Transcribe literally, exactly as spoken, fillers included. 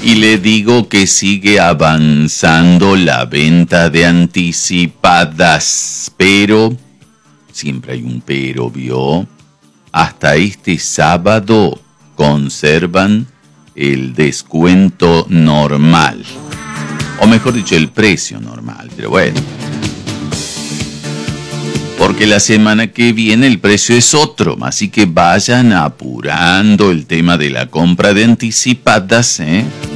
Y le digo que sigue avanzando la venta de anticipadas, pero, siempre hay un pero, ¿vio? Hasta este sábado conservan el descuento normal. O mejor dicho, el precio normal, pero bueno. Porque la semana que viene el precio es otro, así que vayan apurando el tema de la compra de anticipadas, ¿eh?